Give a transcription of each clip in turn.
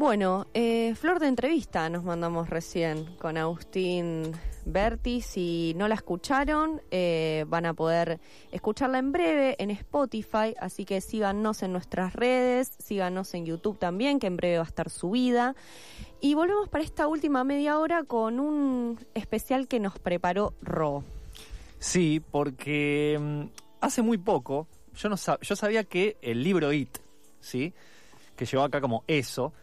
Bueno, flor de entrevista nos mandamos recién con Agustín Berti. Si no la escucharon, van a poder escucharla en breve en Spotify, así que síganos en nuestras redes, síganos en YouTube también, que en breve va a estar subida. Y volvemos para esta última media hora con un especial que nos preparó Ro. Sí, porque hace muy poco yo sabía que el libro It, ¿sí?, que llevó acá como eso,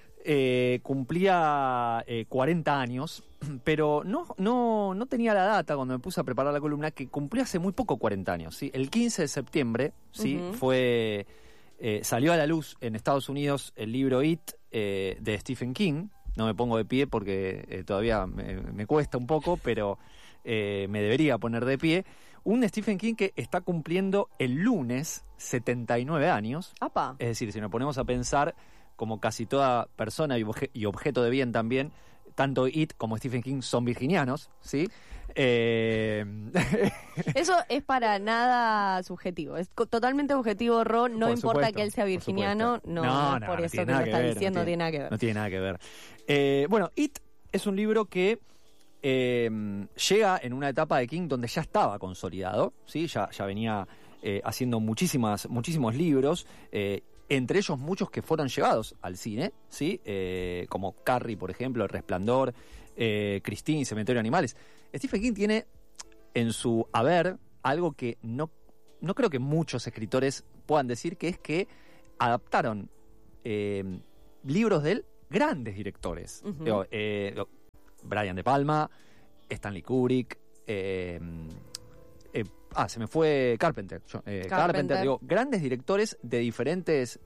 cumplía 40 años, pero no tenía la data cuando me puse a preparar la columna, que cumplía hace muy poco 40 años, ¿sí? El 15 de septiembre, ¿sí? Salió a la luz en Estados Unidos el libro It de Stephen King. No me pongo de pie porque todavía me cuesta un poco, pero me debería poner de pie. Un Stephen King que está cumpliendo el lunes 79 años. ¡Apa! Es decir, si nos ponemos a pensar, como casi toda persona y objeto de bien también, tanto It como Stephen King son virginianos, ¿sí? Eso es para nada subjetivo, es totalmente objetivo, Ro. No Por importa supuesto, que él sea virginiano, no por eso que lo está diciendo, no tiene nada que ver. No tiene nada que ver. Bueno, It es un libro que llega en una etapa de King donde ya estaba consolidado, ¿sí? Ya venía haciendo muchísimos libros, entre ellos muchos que fueron llevados al cine, ¿sí? Como Carrie, por ejemplo, El Resplandor, Christine y Cementerio de Animales. Stephen King tiene en su haber algo que no creo que muchos escritores puedan decir, que es que adaptaron libros de él grandes directores. Uh-huh. Brian De Palma, Stanley Kubrick, se me fue Carpenter. Carpenter, digo, grandes directores de diferentes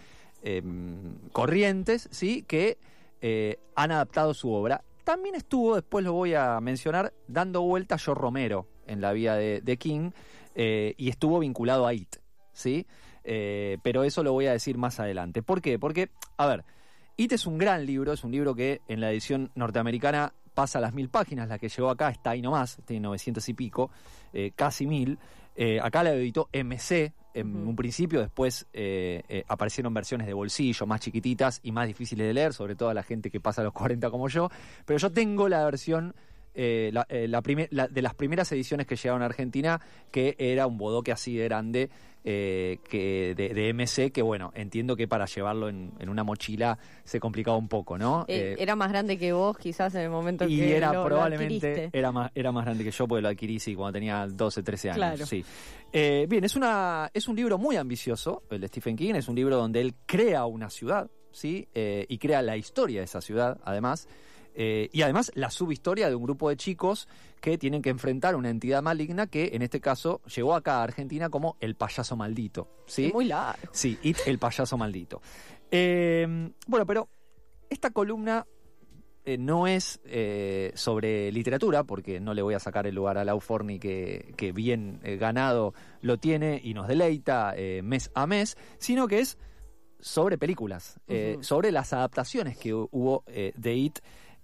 corrientes, ¿sí?, que han adaptado su obra. También estuvo, después lo voy a mencionar, dando vuelta George Romero en la vida de King, y estuvo vinculado a It, ¿sí? Pero eso lo voy a decir más adelante. ¿Por qué? Porque, a ver, It es un gran libro, es un libro que en la edición norteamericana pasa las 1000 páginas, la que llegó acá está ahí nomás, tiene 900 y pico, casi 1000. Acá la editó MC en un principio, después aparecieron versiones de bolsillo más chiquititas y más difíciles de leer, sobre todo a la gente que pasa a los 40 como yo, pero yo tengo la versión de las primeras ediciones que llegaron a Argentina, que era un bodoque así de grande, que de MC, que bueno, entiendo que para llevarlo en una mochila se complicaba un poco, ¿no? Era más grande que vos quizás en el momento y que era lo probablemente adquiriste. era más grande que yo, porque lo adquirí cuando tenía 12, 13 años. Claro. Sí. Bien, es un libro muy ambicioso, el de Stephen King. Es un libro donde él crea una ciudad, ¿sí? Y crea la historia de esa ciudad, además. Y además la subhistoria de un grupo de chicos que tienen que enfrentar una entidad maligna que en este caso llegó acá a Argentina como el payaso maldito, ¿sí? Es muy largo. Sí, It, el payaso maldito. Bueno, pero esta columna no es sobre literatura, porque no le voy a sacar el lugar a Lau Forni, que bien ganado lo tiene y nos deleita mes a mes, sino que es sobre películas, sobre las adaptaciones que hubo de It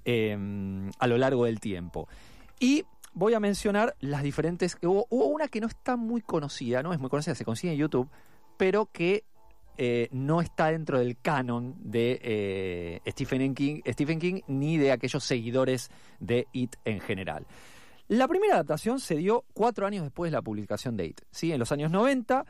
a lo largo del tiempo. Y voy a mencionar las diferentes que hubo. Hubo una que no está muy conocida, no es muy conocida, se consigue en YouTube, pero que no está dentro del canon de Stephen King ni de aquellos seguidores de It en general. La primera adaptación se dio 4 años después de la publicación de It, ¿sí? En los años 90.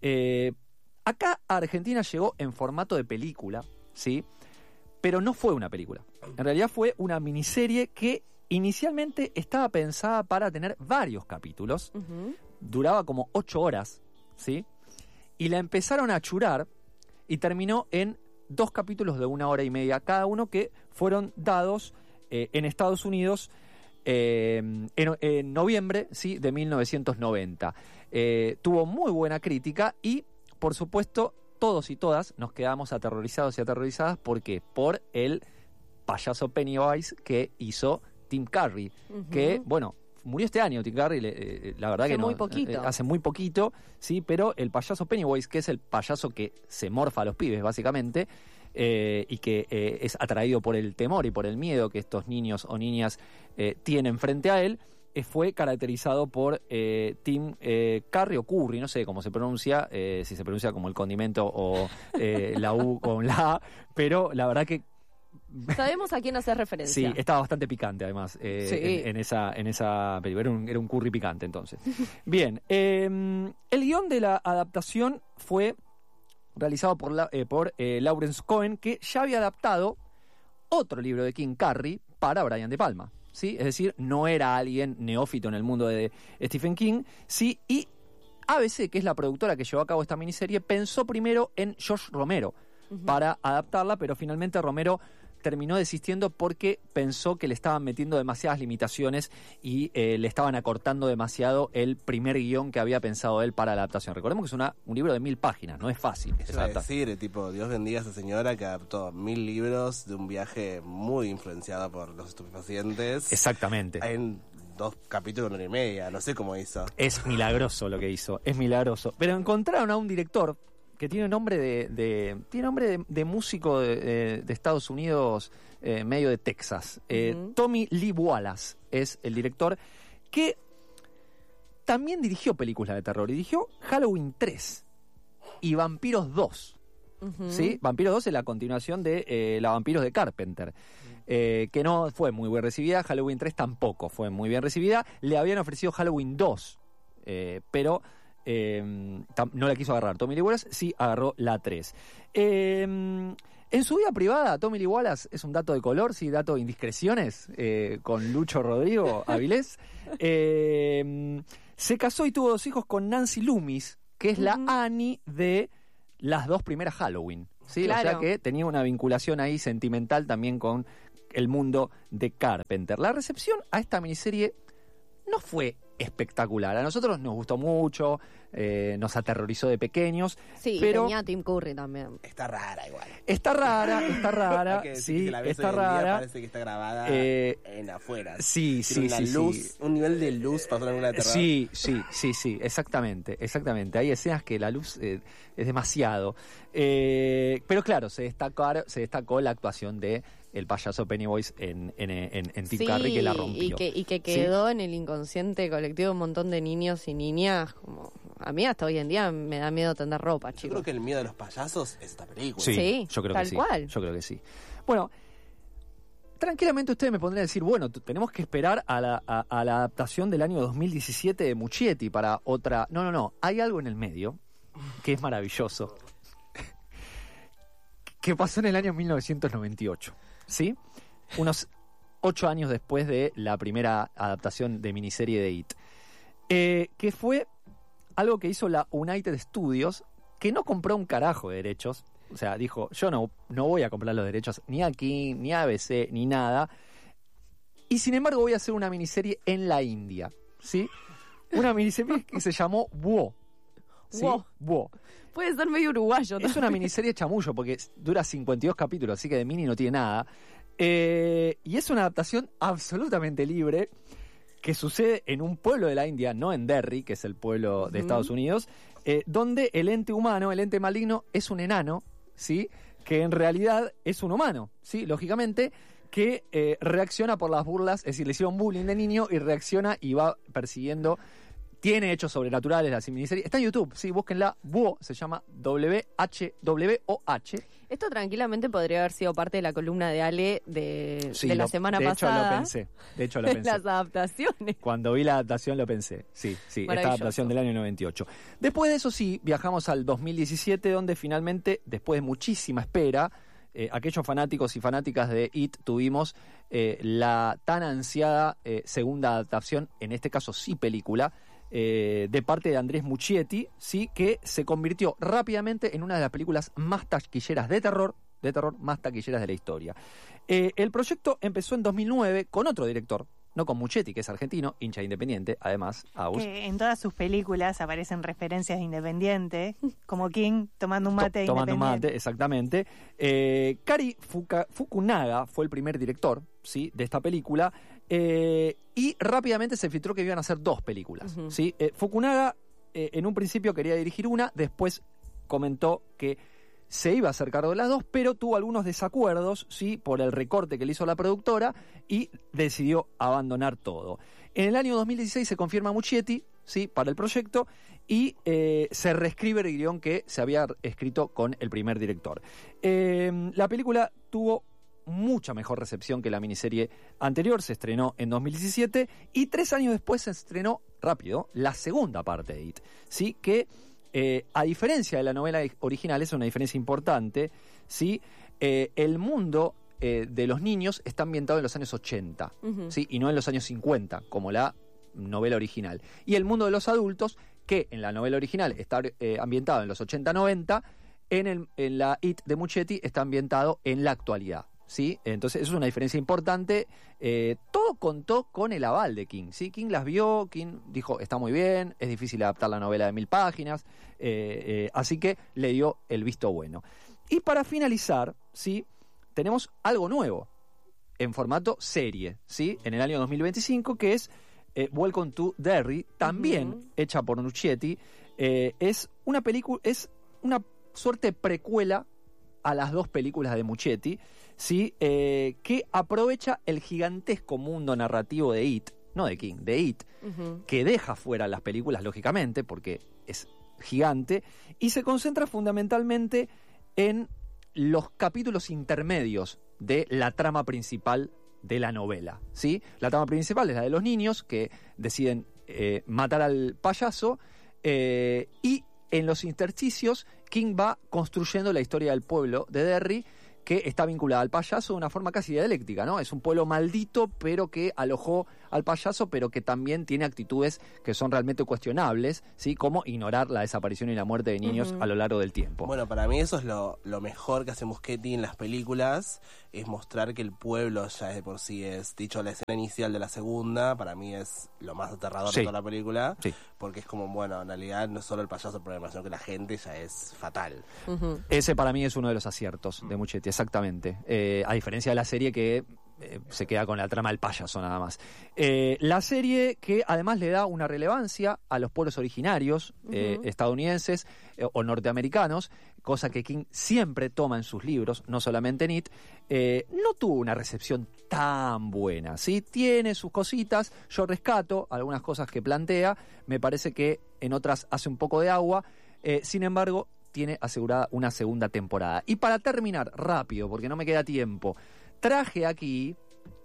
Acá a Argentina llegó en formato de película, ¿sí? Pero no fue una película. En realidad fue una miniserie que inicialmente estaba pensada para tener varios capítulos. Uh-huh. Duraba como 8 horas, ¿sí? Y la empezaron a achurar y terminó en 2 capítulos de 1 hora y media cada uno, que fueron dados en Estados Unidos en noviembre, ¿sí?, de 1990. Tuvo muy buena crítica y, por supuesto, todos y todas nos quedamos aterrorizados y aterrorizadas. ¿Por qué? Por el payaso Pennywise que hizo Tim Curry, que, bueno, murió este año Tim Curry, la verdad que no. Muy poquito. Hace muy poquito, sí, pero el payaso Pennywise, que es el payaso que se morfa a los pibes, básicamente, y que es atraído por el temor y por el miedo que estos niños o niñas tienen frente a él, fue caracterizado por Tim Curry o Curry, no sé cómo se pronuncia, si se pronuncia como el condimento o la U con la A, pero la verdad que sabemos a quién hacer referencia. sí, estaba bastante picante además Sí. en esa película, era un curry picante entonces. Bien, el guión de la adaptación fue realizado por Lawrence Cohen, que ya había adaptado otro libro de King Curry para Brian De Palma, ¿sí? Es decir, no era alguien neófito en el mundo de Stephen King, ¿sí? Y ABC, que es la productora que llevó a cabo esta miniserie, pensó primero en George Romero para adaptarla, pero finalmente Romero terminó desistiendo porque pensó que le estaban metiendo demasiadas limitaciones y le estaban acortando demasiado el primer guión que había pensado él para la adaptación. Recordemos que es un libro de 1000 páginas, no es fácil. Eso es decir, tipo, Dios bendiga a esa señora que adaptó 1000 libros de un viaje muy influenciado por los estupefacientes. Exactamente. En 2 capítulos, 1 hora y media, no sé cómo hizo. Es milagroso lo que hizo, es milagroso. Pero encontraron a un director que tiene nombre de músico de Estados Unidos, medio de Texas. Tommy Lee Wallace es el director, que también dirigió películas de terror. Y dirigió Halloween 3 y Vampiros 2. ¿Sí? Vampiros 2 es la continuación de La Vampiros de Carpenter, que no fue muy bien recibida. Halloween 3 tampoco fue muy bien recibida. Le habían ofrecido Halloween 2, pero no la quiso agarrar. Tommy Lee Wallace sí agarró la 3. En su vida privada, Tommy Lee Wallace, es un dato de color, sí, dato de indiscreciones, con Lucho Rodrigo Avilés. Se casó y tuvo 2 hijos con Nancy Loomis, que es la Annie de las 2 primeras Halloween, ¿sí? Claro. O sea que tenía una vinculación ahí sentimental también con el mundo de Carpenter. La recepción a esta miniserie no fue espectacular. A nosotros nos gustó mucho, nos aterrorizó de pequeños. Sí, pero tenía Tim Curry también. Está rara igual. Está rara, Hay que decir sí, que la ves está hoy en día, rara. parece que está grabada en afuera. Sí, Tiene sí, una sí, luz, sí. un nivel de luz para una de terror. Sí, exactamente. Hay escenas que la luz es demasiado. Pero claro, se destacó la actuación de el payaso Pennywise en Tim Curry, que la rompió. Y que quedó en el inconsciente colectivo un montón de niños y niñas. Como a mí hasta hoy en día me da miedo tender ropa, Yo chicos. creo que el miedo de los payasos es esta película. Sí, yo creo tal que sí. cual. Yo creo que sí. Bueno, tranquilamente ustedes me pondrían a decir, bueno, tenemos que esperar a la adaptación del año 2017 de Muschietti para otra... No. Hay algo en el medio que es maravilloso. Que pasó en el año 1998, ¿sí? Unos 8 años después de la primera adaptación de miniserie de It. Que fue algo que hizo la United Studios, que no compró un carajo de derechos. O sea, dijo, yo no voy a comprar los derechos ni a King, ni a ABC, ni nada. Y sin embargo voy a hacer una miniserie en la India, ¿sí? Una miniserie que se llamó Wo. ¿Sí? Wo. Puede ser medio uruguayo. Es una miniserie chamullo porque dura 52 capítulos, así que de mini no tiene nada. Y es una adaptación absolutamente libre que sucede en un pueblo de la India, no en Derry, que es el pueblo de Estados Unidos, donde el ente humano, el ente maligno, es un enano, ¿sí? Que en realidad es un humano, ¿sí? Lógicamente, que reacciona por las burlas, es decir, le hicieron bullying de niño y reacciona y va persiguiendo. Tiene hechos sobrenaturales la miniserie. Está en YouTube, sí, búsquenla. WOH, se llama WHWOH. Esto tranquilamente podría haber sido parte de la columna de Ale de la semana pasada. De hecho lo pensé. Las adaptaciones. Cuando vi la adaptación lo pensé. Sí, esta adaptación del año 98. Después de eso sí, viajamos al 2017, donde finalmente, después de muchísima espera, aquellos fanáticos y fanáticas de It tuvimos la tan ansiada segunda adaptación, en este caso sí película, de parte de Andrés Muschietti, sí, que se convirtió rápidamente en una de las películas más taquilleras de terror más taquilleras de la historia. El proyecto empezó en 2009 con otro director, no con Muschietti, que es argentino, hincha de Independiente, además, Aus. Que en todas sus películas aparecen referencias de Independiente, como King tomando un mate de tomando un Independiente. mate, exactamente. Kari Fukunaga fue el primer director, ¿sí?, de esta película, y rápidamente se filtró que iban a hacer 2 películas, ¿sí? Fukunaga en un principio quería dirigir una, después comentó que se iba a hacer cargo de las 2, pero tuvo algunos desacuerdos, ¿sí?, por el recorte que le hizo la productora y decidió abandonar todo. En el año 2016 se confirma Muschietti, ¿sí?, para el proyecto, y se reescribe el guión que se había escrito con el primer director. La película tuvo mucha mejor recepción que la miniserie anterior, se estrenó en 2017 y 3 años después se estrenó rápido la segunda parte de It, ¿sí?, que a diferencia de la novela original, es una diferencia importante, ¿sí?, el mundo de los niños está ambientado en los años 80, ¿sí?, y no en los años 50, como la novela original. Y el mundo de los adultos, que en la novela original está ambientado en los 80-90, en la It de Muschietti está ambientado en la actualidad, ¿sí? Entonces, eso es una diferencia importante. Todo contó con el aval de King, ¿sí? King las vio, King dijo, está muy bien, es difícil adaptar la novela de 1000 páginas, así que le dio el visto bueno. Y para finalizar, ¿sí?, tenemos algo nuevo en formato serie, ¿sí?, en el año 2025, que es Welcome to Derry, también hecha por Muschietti. Es una película, es una suerte precuela a las 2 películas de Muschietti, ¿sí?, que aprovecha el gigantesco mundo narrativo de It, no de King, de It, que deja fuera las películas, lógicamente, porque es gigante, y se concentra fundamentalmente en los capítulos intermedios de la trama principal de la novela, ¿sí? La trama principal es la de los niños que deciden matar al payaso, y en los intersticios King va construyendo la historia del pueblo de Derry, que está vinculada al payaso de una forma casi dialéctica, ¿no? Es un pueblo maldito, pero que alojó al payaso, pero que también tiene actitudes que son realmente cuestionables, ¿sí?, como ignorar la desaparición y la muerte de niños a lo largo del tiempo. Bueno, para mí eso es lo mejor que hace Muschietti en las películas, es mostrar que el pueblo ya de por sí es, dicho, la escena inicial de la segunda, para mí es lo más aterrador de toda la película, porque es como, bueno, en realidad no es solo el payaso el problema, sino que la gente ya es fatal. Ese para mí es uno de los aciertos de Muschietti, exactamente. A diferencia de la serie que se queda con la trama del payaso nada más. La serie que además le da una relevancia a los pueblos originarios estadounidenses o norteamericanos, cosa que King siempre toma en sus libros, no solamente en It, no tuvo una recepción tan buena, ¿sí? Tiene sus cositas, yo rescato algunas cosas que plantea, me parece que en otras hace un poco de agua, sin embargo, tiene asegurada una segunda temporada. Y para terminar, rápido, porque no me queda tiempo, traje aquí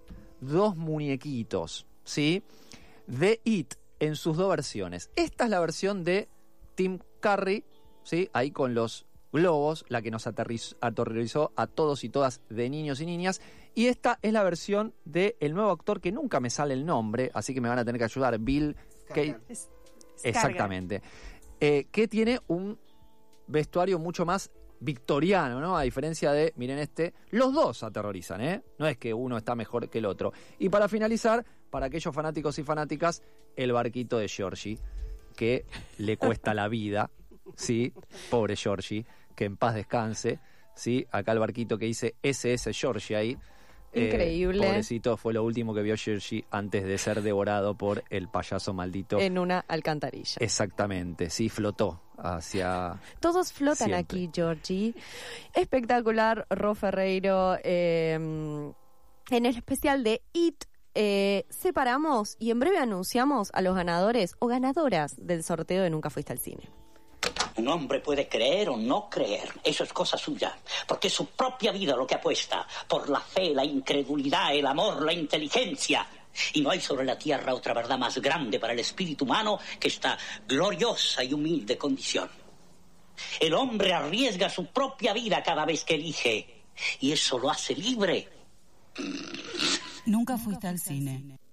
2 muñequitos, ¿sí?, de It en sus 2 versiones. Esta es la versión de Tim Curry, ¿sí?, ahí con los globos, la que nos aterrorizó a todos y todas de niños y niñas. Y esta es la versión del nuevo actor que nunca me sale el nombre, así que me van a tener que ayudar, Bill Kate. Exactamente. Que tiene un vestuario mucho más victoriano, ¿no? A diferencia de, miren los 2 aterrorizan, ¿eh? No es que uno está mejor que el otro. Y para finalizar, para aquellos fanáticos y fanáticas, el barquito de Georgie, que le cuesta la vida, ¿sí? Pobre Georgie, que en paz descanse, ¿sí? Acá el barquito que dice SS Georgie ahí. Increíble. Pobrecito, fue lo último que vio Georgie antes de ser devorado por el payaso maldito. En una alcantarilla. Exactamente, sí, flotó hacia... Todos flotan siempre aquí, Georgie. Espectacular, Ro Ferreiro. En el especial de It separamos y en breve anunciamos a los ganadores o ganadoras del sorteo de Nunca Fuiste al Cine. Un hombre puede creer o no creer, eso es cosa suya, porque es su propia vida lo que apuesta, por la fe, la incredulidad, el amor, la inteligencia. Y no hay sobre la tierra otra verdad más grande para el espíritu humano que esta gloriosa y humilde condición. El hombre arriesga su propia vida cada vez que elige, y eso lo hace libre. Nunca Fuiste al Cine.